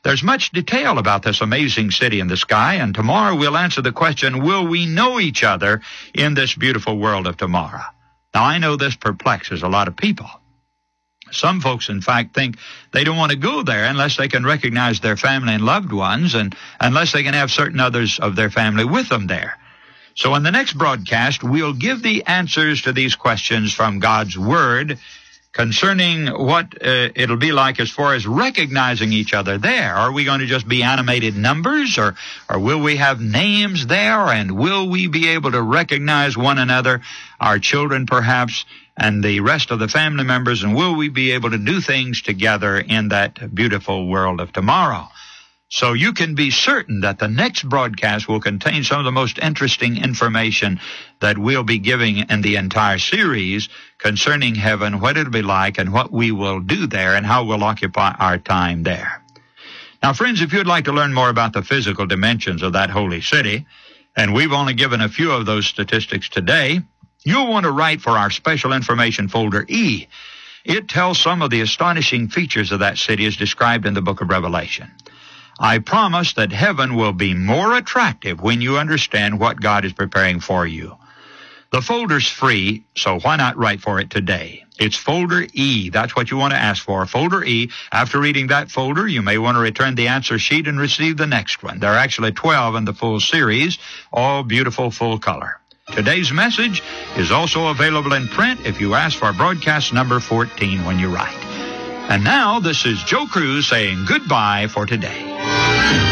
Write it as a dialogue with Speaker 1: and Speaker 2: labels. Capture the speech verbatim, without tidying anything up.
Speaker 1: There's much detail about this amazing city in the sky, and tomorrow we'll answer the question, will we know each other in this beautiful world of tomorrow? Now, I know this perplexes a lot of people. Some folks, in fact, think they don't want to go there unless they can recognize their family and loved ones, and unless they can have certain others of their family with them there. So in the next broadcast, we'll give the answers to these questions from God's Word concerning what uh, it'll be like as far as recognizing each other there. Are we going to just be animated numbers, or, or will we have names there, and will we be able to recognize one another, our children perhaps, and the rest of the family members, and will we be able to do things together in that beautiful world of tomorrow? So you can be certain that the next broadcast will contain some of the most interesting information that we'll be giving in the entire series concerning heaven, what it'll be like, and what we will do there, and how we'll occupy our time there. Now, friends, if you'd like to learn more about the physical dimensions of that holy city, and we've only given a few of those statistics today, you'll want to write for our special information folder E. It tells some of the astonishing features of that city as described in the book of Revelation. I promise that heaven will be more attractive when you understand what God is preparing for you. The folder's free, so why not write for it today? It's folder E. That's what you want to ask for, folder E. After reading that folder, you may want to return the answer sheet and receive the next one. There are actually twelve in the full series, all beautiful full color. Today's message is also available in print if you ask for broadcast number fourteen when you write. And now, this is Joe Cruz saying goodbye for today.